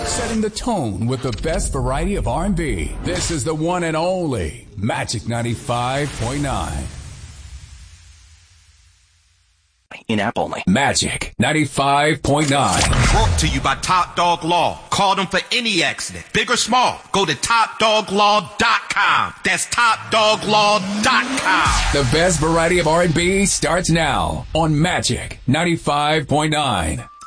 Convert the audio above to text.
Setting the tone with the best variety of R&B. This is the one and only Magic 95.9. In-app only. Magic 95.9. Brought to you by Top Dog Law. Call them for any accident, big or small. Go to TopDogLaw.com. That's TopDogLaw.com. The best variety of R&B starts now on Magic 95.9.